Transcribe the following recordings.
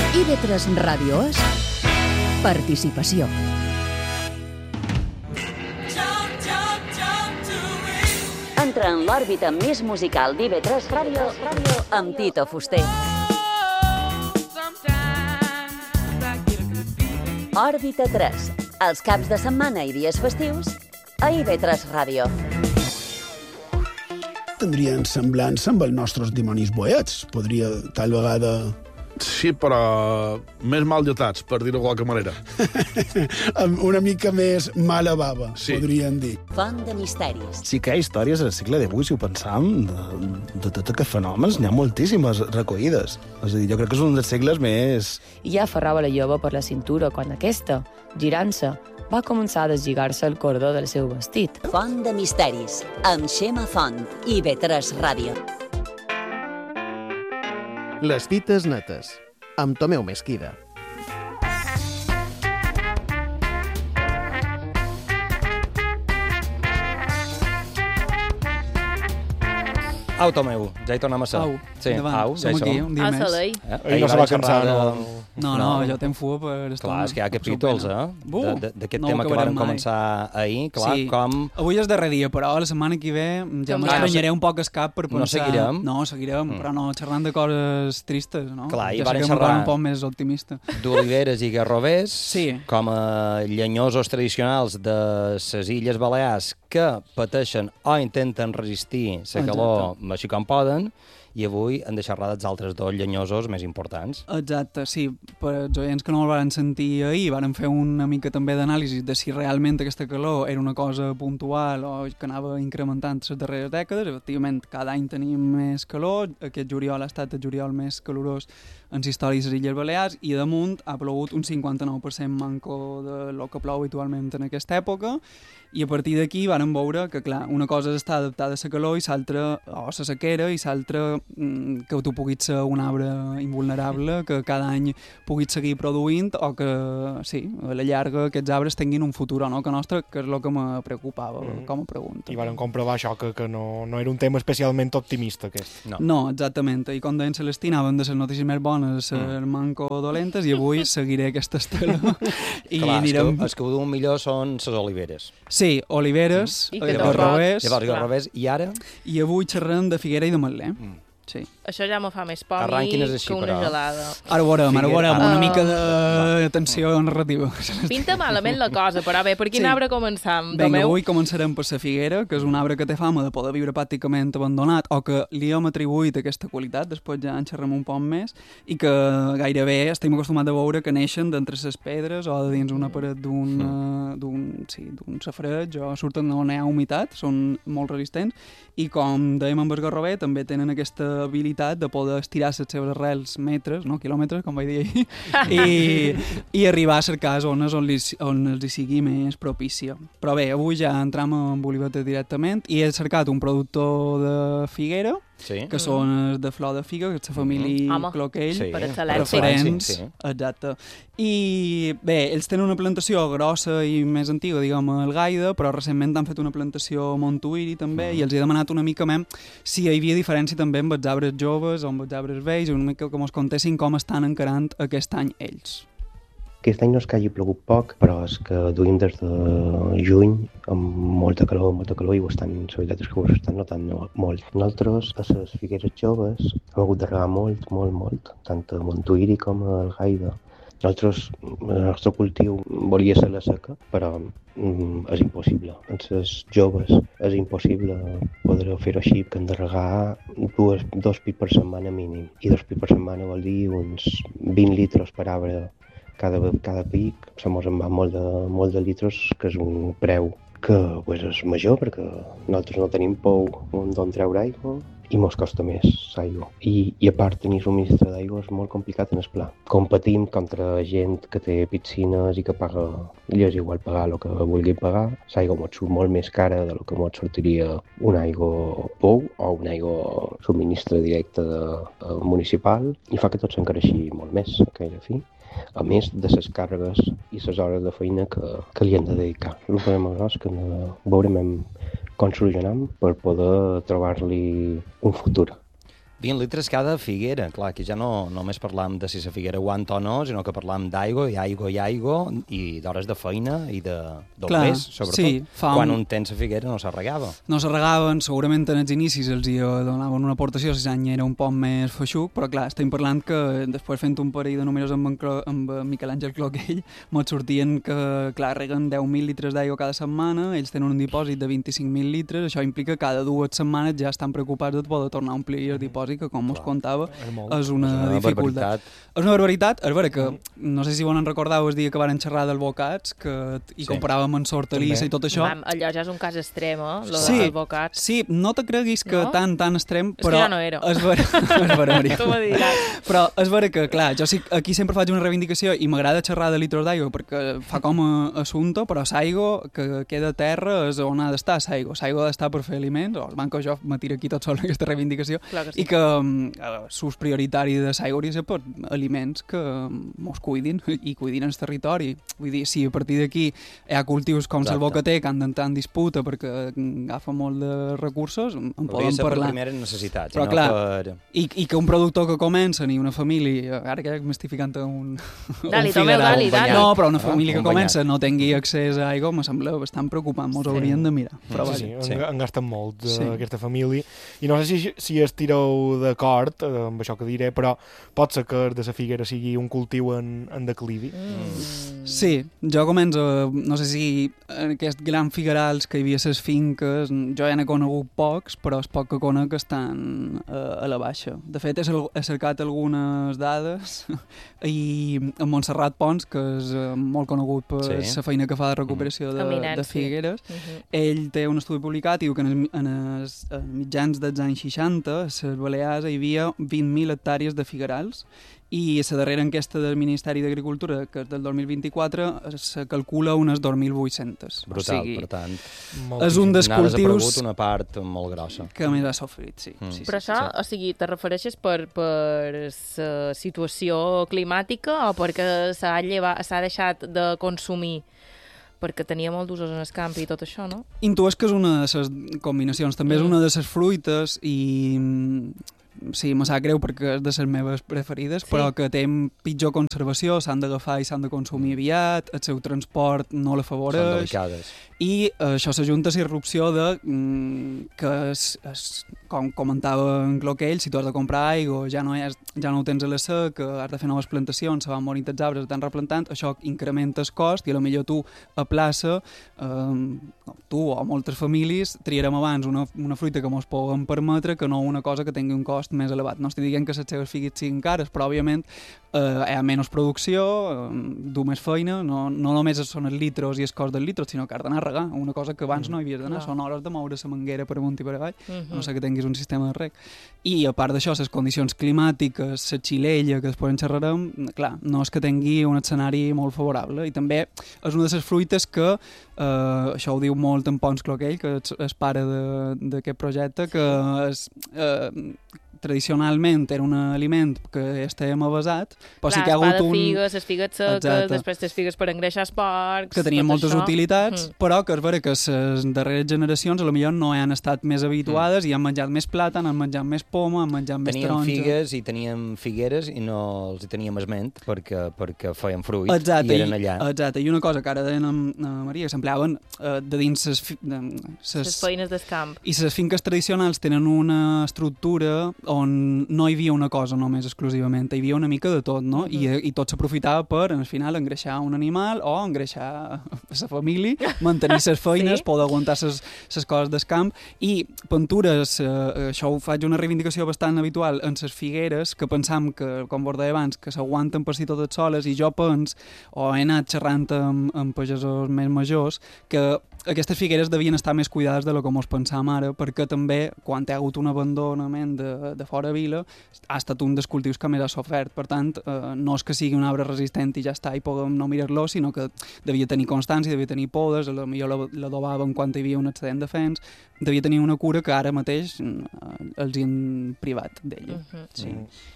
IB3 Ràdio és participació. Entra en l'òrbita més musical d'IB3 Ràdio amb Tito Fuster. Òrbita 3, els caps de setmana i dies festius a IB3 Ràdio. Tindrien semblança amb els nostres dimonis boets. Podria, tal vegada... Sí, però més mal dotats, per dir-ho de qualque manera. Una mica més mala bava, sí. Podríem dir. Font de misteris. Sí que hi ha històries al segle d'avui, si ho pensam, de tots aquests fenòmens, n'hi ha moltíssimes recollides. És a dir, jo crec que és un dels segles més... I ja aferrava la jove per la cintura quan aquesta, girant-se, va començar a deslligar-se el cordó del seu vestit. Font de misteris, amb Xema Font, IB3 Ràdio. Les fites netes, amb Tomeu Mesquida. Au, Tomeu, ja hi tornem a ser. Au, sí, endavant. au, ja som hi aquí, som. un dia més. Ahir no se va cansar, No, jo tenc fuga per estar... Clar, és que hi ha capítols, d'aquest tema que vàrem començar ahir, clar, sí. com... Avui és darrer dia, però la setmana que ve ja m'estranyaré un poc el cap per pensar... No seguirem? No, seguirem, però no xerrant de coses tristes, no? Clar, i ja vàrem sé que xerrar un poc més optimista. d'oliveres i garrovers, sí. com a llenyosos tradicionals de les Illes Balears que pateixen o intenten resistir la calor així com poden, i avui hem de xerrar dels altres dos llenyosos més importants. Exacte, sí. Per els oients que no el van sentir ahir, vàrem fer una mica també d'anàlisi de si realment aquesta calor era una cosa puntual o que anava incrementant les darreres dècades. Efectivament, cada any tenim més calor. Aquest juliol ha estat el juliol més calorós en la història de les Illes Balears i damunt ha plogut un 59% manco de lo que plou habitualment en aquesta època. I a partir d'aquí vàrem veure que, clar, una cosa és estar adaptada a la calor i l'altra, o la sequera, i l'altra que tu puguis ser un arbre invulnerable, que cada any puguis seguir produint, o que, sí, a la llarga aquests arbres tinguin un futur o no que nostre, que és el que me preocupava com a pregunta. I vàrem comprovar això, que no era un tema especialment optimista, aquest. No, exactament. I com deien Celestí, anàvem de les notícies més bones a les manco dolentes, i avui seguiré aquesta estela. I clar, anirem... els que ho diuen millor són les oliveres. Sí, oliveres, garrovers, i ara? I avui xerrem de figuera i de matler. Sí. Això ja me fa més por així, que una gelada. Ara veurem, una mica de tensió narrativa. Pinta malament la cosa, però bé, per quin arbre començam? Vinga, avui començarem per la figuera, que és un arbre que té fama de poder viure pràcticament abandonat, o que li hem atribuït aquesta qualitat, després ja en xerrem un poc més, i que gairebé estem acostumats a veure que neixen d'entre les pedres o de dins una paret d'un safareig, o surten on hi ha humitat, són molt resistents, i com dèiem amb el garrover, també tenen aquesta habilitat de poder estirar les seves arrels metres, no quilòmetres, com vaig dir ahir, i arribar a cercar zones on els hi sigui més propícia. Però bé, avui ja entram en olivetes directament i he cercat un productor de figuera, que són els de flor de figa, que és la família Cloquell, referents, exacte. I bé, ells tenen una plantació grossa i més antiga, diguem, al Gaida, però recentment han fet una plantació a Montuïri també, i els he demanat una mica més si hi havia diferència també amb els arbres joves o amb els arbres vells, i una mica que mos contessin com estan encarant aquest any ells. Aquest any no és que hagi plogut poc, però és que duim des de juny amb molta calor, i la veritat és que ho estan notant molt. Nosaltres, a les figueres joves, hem hagut de regar molt, tant a Montuïri com a Algaida. Nosaltres, el nostre cultiu volia ser la seca, però és impossible. En les joves és impossible poder fer-ho així, que hem de regar dos pits per setmana mínim. I 2 pits per setmana vol dir uns 20 litres per arbre cada pic. Se mos en va molt de litres, que és un preu que és major, perquè nosaltres no tenim pou d'on treure aigua i mos costa més l'aigua. I a part tenir subministre d'aigua és molt complicat en el pla. Competim contra gent que té piscines i que paga, i és igual pagar el que vulgui pagar. L'aigua mos surt molt més cara del que mos sortiria una aigua pou o una aigua subministre directe municipal, i fa que tot s'encareixi molt més, aquella fi. A més de les càrregues i les hores de feina que li hem de dedicar. El problema és que veurem com solucionam per poder trobar-li un futur. 20 litres cada figuera, clar, que ja no només parlam de si la figuera aguanta o no, sinó que parlam d'aigua i d'hores de feina i de pes, sobretot. Sí, quan un temps la figuera no s'arregava. No s'arregaven, segurament en els inicis els hi donaven una aportació, si l'any era un poc més feixuc, però clar, estem parlant que després fent un parell de números amb Miquel Àngel Cloquell, mos sortien que, clar, reguen 10.000 litres d'aigua cada setmana, ells tenen un dipòsit de 25.000 litres, això implica que cada 2 setmanes ja estan preocupats de poder tornar a omplir el dipòsit, que com us contava, és una dificultat. És una barbaritat. És vera que, no sé si volen recordar el dia que van xerrar del Bocats, que hi comparàvem amb Hortalissa i tot això. Allò ja és un cas extrem, lo del Bocats. Sí, no te creguis que tan extrem, però... És que ja no era. És vera, Tu m'ho diràs. Però és vera que, clar, jo sí, aquí sempre faig una reivindicació i m'agrada xerrar de litros d'aigua perquè fa com a assumpte, però l'aigua que queda a terra és on ha d'estar l'aigua. L'aigua ha d'estar per fer aliments, o el banc que jo me tiro aquí tot sol aquesta reivindicació, i que l'ús prioritari de l'aigua hauria de ser per aliments que mos cuidin i cuidin el territori. Vull dir, si a partir d'aquí hi ha cultius com el bocater que han d'entrar en disputa perquè agafa molt de recursos, en poden parlar. Per primeres necessitats. Però clar, i que un productor que comença ni una família, ara que m'estic ficant un Dali. No, però una família que comença no tingui accés a aigua, me sembla bastant preocupant, mos haurien de mirar. Però sí, han gastat molt aquesta família, i no sé si estireu d'acord amb això que diré, però pot ser que de la figuera sigui un cultiu en declivi. Sí, jo començo, no sé si en aquests grans figuerals que hi havia les finques, jo ja n'he conegut pocs, però és poc que conec que estan a la baixa. De fet, he cercat algunes dades i en Montserrat Pons, que és molt conegut per la feina que fa de recuperació de figueres, ell té un estudi publicat i diu que en els mitjans dels anys 60 a les Balears hi havia 20.000 hectàrees de figuerals i la darrera enquesta del Ministeri d'Agricultura, que és del 2024, se calcula unes 2.800. Brutal, per tant. És un dels cultius... N'ha desaparegut una part molt grossa. Que més ha sofrit, sí. Però això, o sigui, te refereixes per la situació climàtica o perquè s'ha deixat de consumir perquè tenia molt d'usos en el camp i tot això, no? Intueix que és una de les combinacions. També és una de les fruites i... Sí, me sap greu perquè és de les meves preferides, però que té pitjor conservació, s'han d'agafar i s'han de consumir aviat, el seu transport no l'afavoreix. Són delicades. I això s'ajunta a la irrupció de que, com comentava en Cloquell, si tu has de comprar aigua, ja no ho tens a la seca, has de fer noves plantacions, se van morint els arbres, estan replantant, això incrementa el cost i potser tu a plaça, tu o moltes famílies triarem abans una fruita que mos poden permetre que no una cosa que tingui un cost més elevat. No estic dient que les seves figues siguin cares, però òbviament hi ha menys producció, du més feina, no només són els litros i el cost dels litros, sinó que has d'anar a regar, una cosa que abans no havies d'anar, són hores de moure la manguera per amunt i per avall, no sé que tinguis un sistema de reg. I a part d'això, les condicions climàtiques, la xilella, que després en xerrarem, clar, no és que tingui un escenari molt favorable, i també és una de les fruites que, això ho diu molt en Pons Cloquell, que és pare d'aquest projecte, que és... tradicionalment era un aliment que estàvem avasat, però sí que hi ha hagut figues, les figues seques, després les figues per engreixar els porcs... Que tenien moltes utilitats, però que és vera que les darreres generacions potser no han estat més habituades i han menjat més plàtan, han menjat més poma, han menjat més taronja... Teníem figues i teníem figueres i no els teníem esment perquè feien fruit i eren allà. Exacte, i una cosa que ara deien a Maria, que s'empleaven de dins les feines del camp. I les finques tradicionals tenen una estructura on no hi havia una cosa només exclusivament, hi havia una mica de tot, no? I tot s'aprofitava per, al final, engreixar un animal o engreixar la família, mantenir les feines, poder aguantar les coses del camp, i pintures, això ho faig una reivindicació bastant habitual en les figueres, que pensam que, com vos deia abans, que s'aguanten per si totes soles, i jo pens, o he anat xerrant amb pagesos més majors, que aquestes figueres devien estar més cuidades de lo que mos pensam ara, perquè també, quan hi ha hagut un abandonament de fora vila, ha estat un dels cultius que més ha sofert. Per tant, no és que sigui un arbre resistent i ja està, i podem no mirar-lo, sinó que devia tenir constància, devia tenir podes, potser l'adobaven quan hi havia un excedent de fens, devia tenir una cura que ara mateix els hi han privat d'ella. Sí.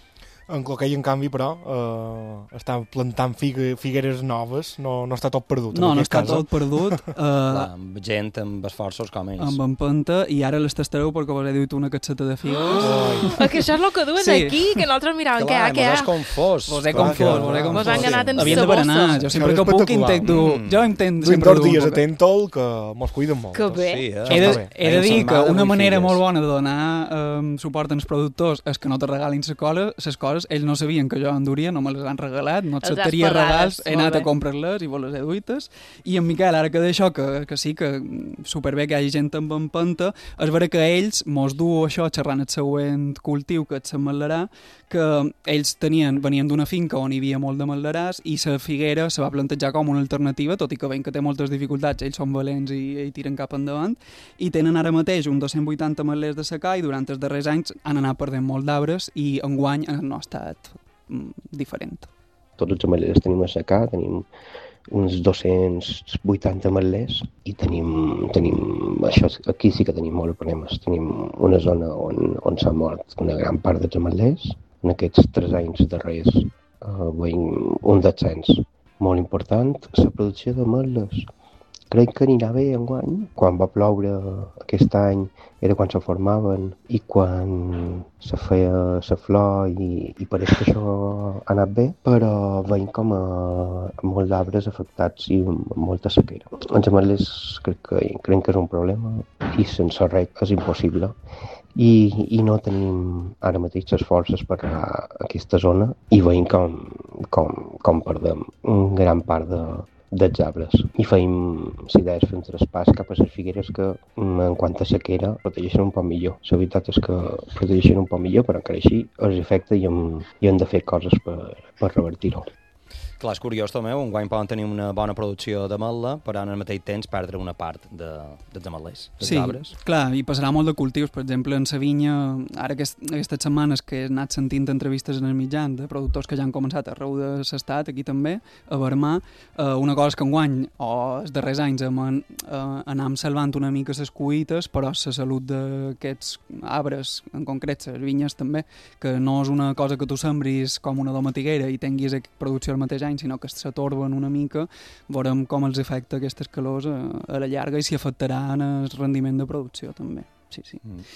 En Cloquei, en canvi, però, està plantant figueres noves, no està tot perdut. No està tot perdut. Clar, amb gent amb esforços com ells. Amb empenta, i ara les tastareu perquè vos he dit una catseta de figues. Que això és el que duen aquí, que nosaltres miràvem què hi ha. Mos has confós. Vos he confós. Mos han anat en havien de berenar. Jo sempre que puc intento... Jo intento sempre dur dies a Tentol, que mos cuiden molt. Que bé. He de dir que una manera molt bona de donar suport als productors és que no te regalin les coses. Ells no sabien que jo en duria, no me les han regalat, no acceptaria regals, he anat a comprar-les i vos les he duites. I en Miquel, ara que d'això, que sí, que superbé que hi hagi gent amb empenta, és vera que ells mos du això xerrant el següent cultiu, que és l'ametlerà, que ells venien d'una finca on hi havia molt de metleràs i la figuera se va plantejar com una alternativa, tot i que veiem que té moltes dificultats, ells són valents i tiren cap endavant, i tenen ara mateix un 280 metlers de secà i durant els darrers anys han anat perdent molt d'arbres i enguany no ha estat diferent. Tots els ametlers tenim a secà, tenim uns 280 ametlers i tenim això, aquí sí que tenim molts problemes. Tenim una zona on s'ha mort una gran part dels ametlers. En aquests 3 anys darrers veiem un descens molt important. La producció d'ametlles crec que anirà bé enguany. Quan va ploure aquest any era quan se formaven i quan se feia la flor i pareix que això ha anat bé, però veiem com molts arbres afectats i molta sequera. Els ametlers crec que és un problema i sense reg és impossible. I no tenim ara mateix les forces per regar aquesta zona i veiem com perdem gran part dels arbres. I feim, si deies, fer un traspàs cap a les figueres que, en quant a sequera, protegeixen un poc millor. La veritat és que protegeixen un poc millor, però encara així els afecta i hem de fer coses per revertir-ho. Clar, és curiós, Tomeu, enguany poden tenir una bona producció d'ametla, però en el mateix temps perdre una part dels ametlers, dels arbres. Sí, clar, i passarà molt de cultius. Per exemple, en la vinya, ara aquestes setmanes que he anat sentint entrevistes en el mitjan de productors que ja han començat arreu de l'estat, aquí també, a Vermà, una cosa és que enguany, o els darrers anys, anàvem salvant una mica les cuites, però la salut d'aquests arbres, en concret les vinyes també, que no és una cosa que tu sembris com una domatiguera i tinguis producció al mateix any, sinó que s'atorben una mica, veurem com els afecta aquestes calors a la llarga i s'hi afectarà en el rendiment de producció també. Sí.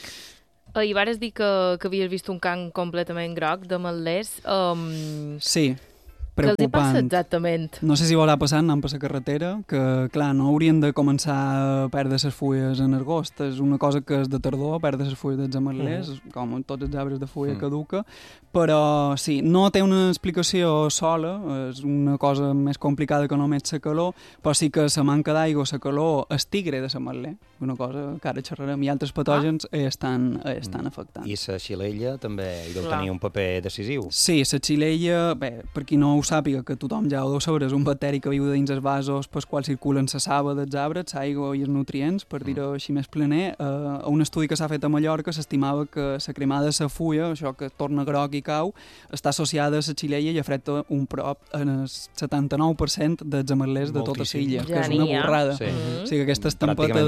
I vares dir que havies vist un camp completament groc de metlers. Sí, preocupant. Què els hi passa exactament? No sé si vol passar anant per la carretera, que clar, no haurien de començar a perdre les fulles en agost. És una cosa que és de tardor, perdre les fulles dels ametlers, com tots els arbres de fulla caduca, però sí, no té una explicació sola, és una cosa més complicada que només la calor, però sí que la manca d'aigua, la calor, el tigre de l'ametler, una cosa que ara xerrarem, i altres patògens estan afectant. I la xilella també hi deu tenir un paper decisiu. Sí, la xilella, bé, per qui no ho sàpiga, que tothom ja ho deu saber, és un bacteri que viu dins els vasos pels quals circulen la saba dels arbres, l'aigua i els nutrients, per dir-ho així més planer. A un estudi que s'ha fet a Mallorca s'estimava que la cremada de la fulla, això que torna groc i cau, està associada a la xilella i afecta un prop en el 79% dels ametlers de tota l'illa, que és una borrada. Sí. O sigui, aquesta estampeta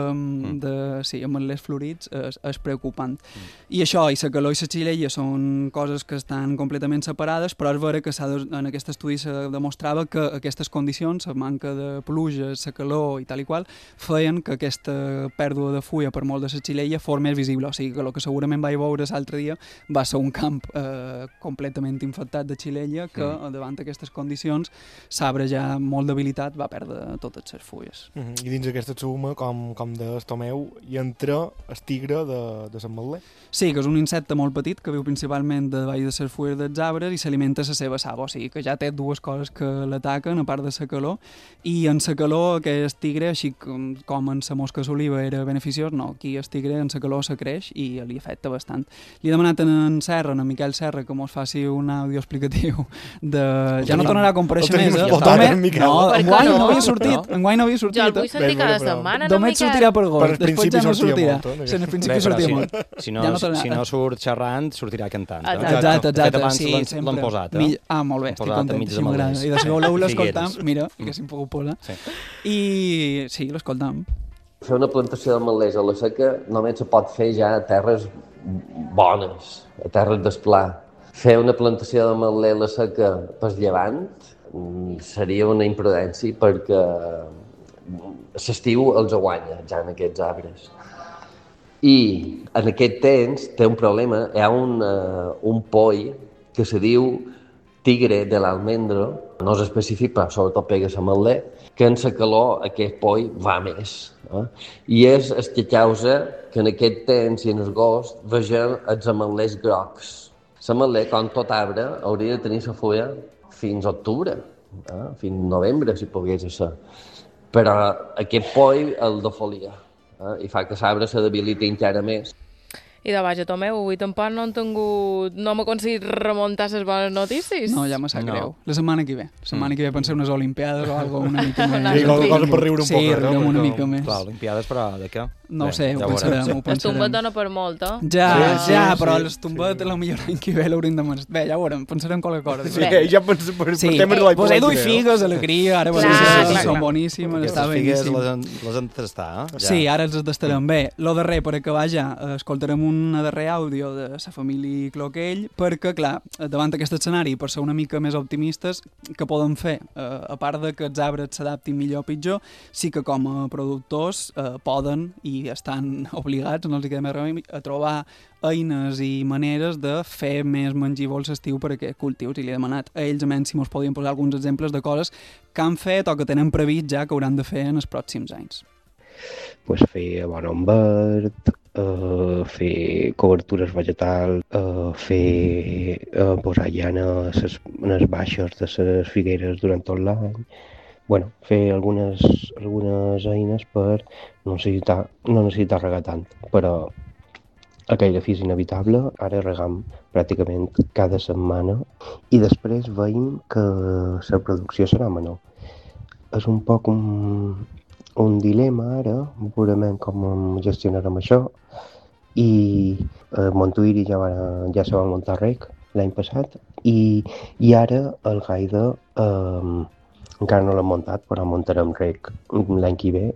de ametlers florits és preocupant. I això, i la calor i la xilella són coses que estan completament separades, però és vera que en aquest estudi se demostrava que aquestes condicions, la manca de pluges, la calor i tal i qual, feien que aquesta pèrdua de fulla per molt de la xilella fos més visible. O sigui, que el que segurament vaig veure l'altre dia va ser un camp completament infectat de xilella que, davant d'aquestes condicions, l'arbre ja molt debilitat va perdre totes les fulles. I dins aquesta suma, com deies, Tomeu, hi entra el tigre de l'ametler? Sí, que és un insecte molt petit que viu principalment davall de les fulles dels arbres i s'alimenta la seva saba, o sigui que ja té dues coses que l'ataquen, a part de la calor, i en la calor aquest tigre, així com en la mosca d'oliva era beneficiós, no, aquí el tigre en la calor se creix i li afecta bastant. Li he demanat en Serra, en Miquel Serra, que mos faci un àudio explicatiu de... Ja no tornarà a comparèixer més, enguany no havia sortit. Jo el vull sentir cada setmana, en Només sortirà per gols, després ja no sortirà. En el principi sortia molt. Si no surt xerrant, sortirà cantant. Exacte, sí, sempre. L'han posat, molt bé, estic content, així m'agrada. I de segon l'escoltam, mira, haguéssim pogut posar. I sí, l'escoltam. Fer una plantació d'ametlers a la seca només se pot fer ja a terres bones, a terres d'esplà. Fer una plantació d'ametler a la seca pel llevant seria una imprudència perquè l'estiu els guanya ja en aquests arbres. I en aquest temps té un problema, hi ha un poll que se diu tigre de l'almendro, no és específic, però sobretot pega l'ametler, que en la calor aquest poll va més. I és el que causa que en aquest temps i en agost vegem els ametlers grocs. L'ametler, com tot arbre, hauria de tenir la fulla fins a octubre, fins a novembre, si pogués ser. Però aquest poll el defolia i fa que l'arbre se debiliti encara més. I de vaja, Tomeu, avui tampoc no m'ha aconseguit remuntar les bones notícies. No, ja me sap greu. La setmana que ve. La setmana que ve penseu unes Olimpiades o alguna una mica més. Sí, cosa per riure un poc. Sí, riurem una mica més. Clar, Olimpiades, però de què? No ho sé, ho pensarem. El Tumbet dona per molt, eh? Ja, però el Tumbet potser l'any que ve l'hauríem de menjar. Bé, ja ho veurem, pensarem qualque cosa. Sí, ja pensem per temes de l'any que ve. Pues he duit figues, alegria, ara són boníssimes, està beníssim. Les hem de tastar, Sí, ara els tastarem. Bé, lo darrer, per acabar ja, escoltarem un darrer àudio de la família Cloquell, perquè, clar, davant d'aquest escenari, per ser una mica més optimistes, què podem fer? A part de que els arbres s'adaptin millor o pitjor, sí que com a productors poden i estan obligats, no els queda més remei, a trobar eines i maneres de fer més mengívols l'estiu per a aquests cultius. I li he demanat a ells si mos podien posar alguns exemples de coses que han fet o que tenen previst ja que hauran de fer en els pròxims anys. Pues fer abono verd, fer cobertures vegetals, posar llana a les baixes de les figueres durant tot l'any. Bueno, fer algunes eines per no necessitar regar tant, però aquell fi és inevitable. Ara regam pràcticament cada setmana i després veiem que la producció serà menor. És un poc un dilema ara, veurem com gestionarem això, i Montuïri ja se va muntar rec l'any passat i ara el Gaida encara no l'hem muntat, però muntarem rec l'any que ve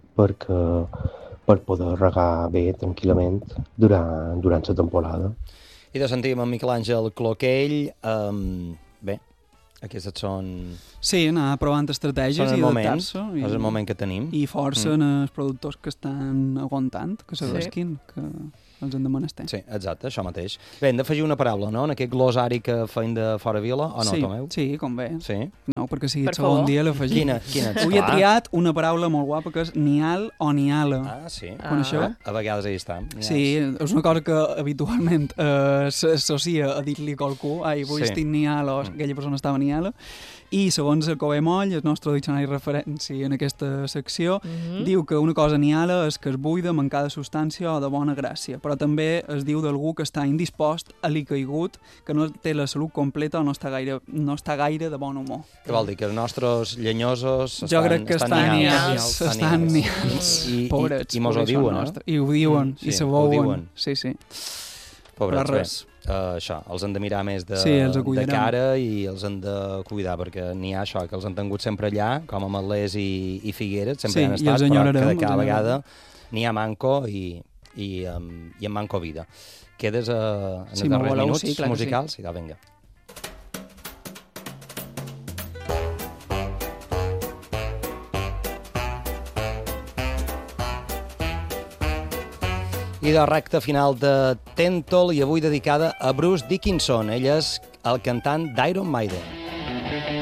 per poder regar bé, tranquil·lament, durant la temporada. I de sentim en Miquel Àngel Cloquell, bé, aquestes són... Sí, anar provant estratègies i adaptar-se. És el moment que tenim. I força en els productors que estan aguantant, que s'arrisquin, que els hem de menester. Sí, exacte, això mateix. Bé, hem d'afegir una paraula, no?, en aquest glosari que feim de fora vila, o no, Tomeu? Sí, com bé. Sí? No, perquè sigui el segon dia l'afegim. Quina? Avui he triat una paraula molt guapa que és nial o niala. Ah, sí? Coneixeu? A vegades hi està. Sí, és una cosa que habitualment s'associa a dir-li a qualcú, avui estic nial o aquella persona estava niala, i segons el Cové Moll, el nostre diccionari referència en aquesta secció, diu que una cosa niala és que és buida, mancada de substància o de bona gràcia, però també es diu d'algú que està indispost, alicaigut, que no té la salut completa o no està gaire de bon humor. Què vol dir? Que els nostres llenyosos estan nials. Pobrets. I mos ho diuen, eh? I ho diuen, i se veuen. Sí. Pobrets, res. Això, els han de mirar més de cara i els han de cuidar, perquè n'hi ha això, que els han tingut sempre allà, com a ametlers i figueres, sempre han estat, però que cada vegada n'hi ha manco i en manco vida. Quedes en els darrers minuts musicals? Sí, vinga. I de recta final de Tentol, i avui dedicada a Bruce Dickinson. Ell és el cantant d'Iron Maiden.